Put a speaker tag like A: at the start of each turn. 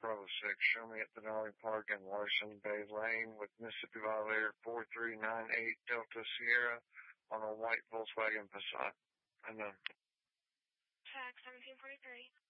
A: Bravo 6. Show me at Denali Park and Larson Bay Lane with Mississippi Violator 4398 Delta Sierra on a white Volkswagen Passat. I know.
B: Tag 1743.